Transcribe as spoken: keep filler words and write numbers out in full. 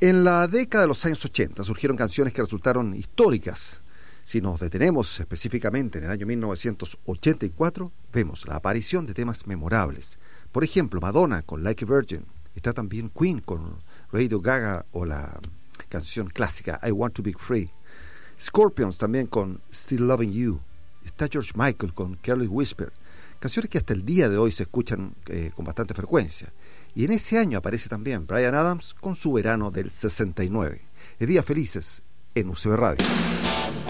En la década de los años ochenta surgieron canciones que resultaron históricas. Si nos detenemos específicamente en el año mil novecientos ochenta y cuatro, vemos la aparición de temas memorables. Por ejemplo, Madonna con Like a Virgin. Está también Queen con Radio Gaga o la canción clásica I Want to Be Free. Scorpions también con Still Loving You. Está George Michael con Careless Whisper. Canciones que hasta el día de hoy se escuchan eh, con bastante frecuencia. Y en ese año aparece también Bryan Adams con su Verano del sesenta y nueve. Es Días Felices en U C B Radio.